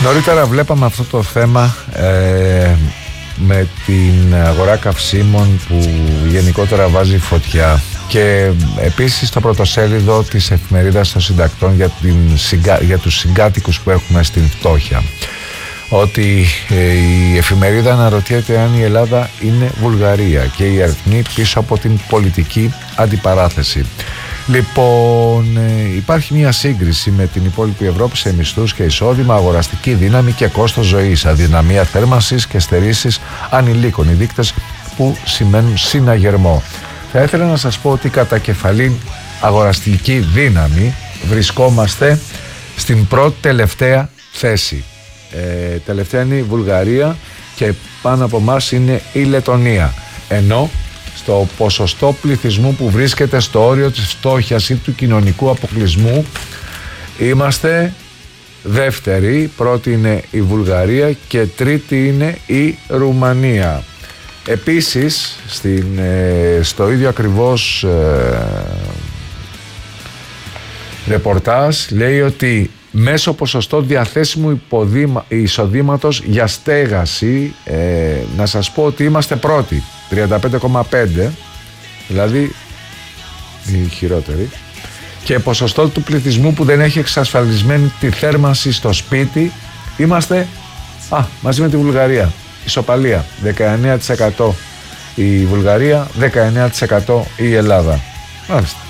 Νωρίτερα βλέπαμε αυτό το θέμα με την αγορά καυσίμων που γενικότερα βάζει φωτιά, και επίσης το πρωτοσέλιδο της εφημερίδας των συντακτών για τους συγκάτοικους που έχουμε στην φτώχεια, ότι η εφημερίδα αναρωτιέται αν η Ελλάδα είναι Βουλγαρία και οι αριθμοί πίσω από την πολιτική αντιπαράθεση. Λοιπόν, υπάρχει μια σύγκριση με την υπόλοιπη Ευρώπη σε μισθούς και εισόδημα, αγοραστική δύναμη και κόστος ζωής, αδυναμία θέρμανσης και στερήσεις ανηλίκων, οι δείκτες που σημαίνουν συναγερμό. Θα ήθελα να σας πω ότι κατά κεφαλήν αγοραστική δύναμη βρισκόμαστε στην πρώτη τελευταία θέση. Τελευταία είναι η Βουλγαρία και πάνω από μας είναι η Λετονία, ενώ στο ποσοστό πληθυσμού που βρίσκεται στο όριο της φτώχειας ή του κοινωνικού αποκλεισμού είμαστε δεύτερη, πρώτη είναι η Βουλγαρία και τρίτη είναι η Ρουμανία. Επίσης στο ίδιο ακριβώς ρεπορτάζ λέει ότι μέσω ποσοστό διαθέσιμου εισοδήματος για στέγαση, να σας πω ότι είμαστε πρώτοι, 35,5, δηλαδή η χειρότερη, και ποσοστό του πληθυσμού που δεν έχει εξασφαλισμένη τη θέρμανση στο σπίτι είμαστε μαζί με τη Βουλγαρία, ισοπαλία, 19% η Βουλγαρία, 19% η Ελλάδα. Μάλιστα.